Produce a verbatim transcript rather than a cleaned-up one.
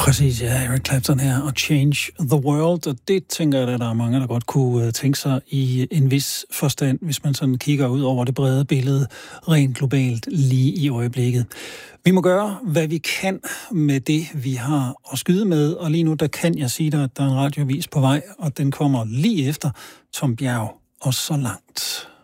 Præcis, ja. Eric Clapton her og Change the World, og det tænker jeg, at der er mange, der godt kunne tænke sig i en vis forstand, hvis man sådan kigger ud over det brede billede, rent globalt lige i øjeblikket. Vi må gøre, hvad vi kan med det, vi har at skyde med, og lige nu, der kan jeg sige dig, at der er en radioavis på vej, og den kommer lige efter Tom Bjerg og Så Langt.